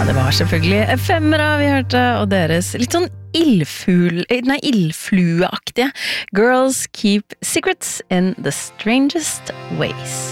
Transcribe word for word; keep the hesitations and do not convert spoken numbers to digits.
det var selvfølgelig femmere vi hørte, og deres litt sånn ildfugl, nei, ildflueaktige Girls Keep Secrets in the Strangest Ways.